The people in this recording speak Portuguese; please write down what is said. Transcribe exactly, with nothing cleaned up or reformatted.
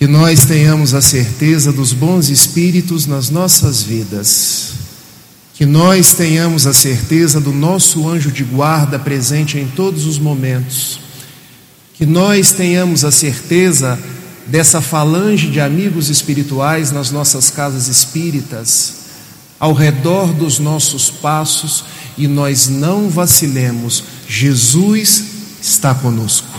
Que nós tenhamos a certeza dos bons espíritos nas nossas vidas. Que nós tenhamos a certeza do nosso anjo de guarda presente em todos os momentos. Que nós tenhamos a certeza dessa falange de amigos espirituais nas nossas casas espíritas, ao redor dos nossos passos, e nós não vacilemos. Jesus está conosco.